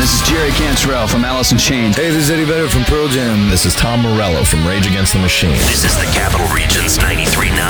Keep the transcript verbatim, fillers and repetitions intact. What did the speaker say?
This is Jerry Cantrell from Alice in Chains. Hey, this is Eddie Vedder from Pearl Jam. This is Tom Morello from Rage Against the Machine. This is the Capital Region's ninety-three point